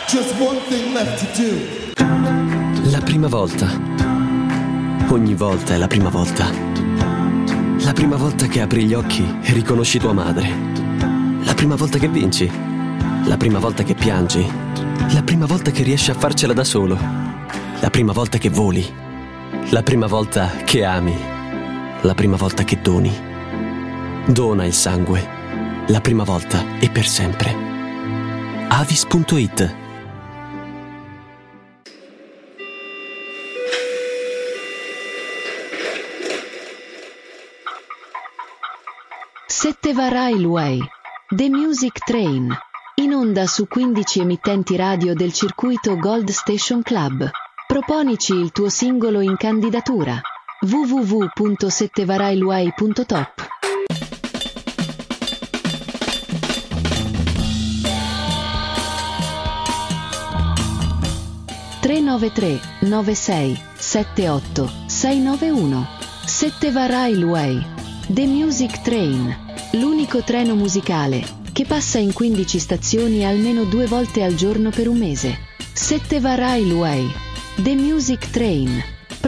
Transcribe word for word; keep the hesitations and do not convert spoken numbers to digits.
Just one thing left to do. La prima volta. Ogni volta è la prima volta. La prima volta che apri gli occhi e riconosci tua madre. La prima volta che vinci. La prima volta che piangi. La prima volta che riesci a farcela da solo. La prima volta che voli. La prima volta che ami. La prima volta che doni. Dona il sangue. La prima volta e per sempre. Avis punto it. Setteva Railway, The Music Train, in onda su quindici emittenti radio del circuito Gold Station Club. Proponici il tuo singolo in candidatura. w w w punto settevarailway punto top. tre nove tre nove sei sette otto sei nove uno. Setteva Railway, The Music Train, l'unico treno musicale che passa in quindici stazioni almeno due volte al giorno per un mese. Setteva Railway, The Music Train.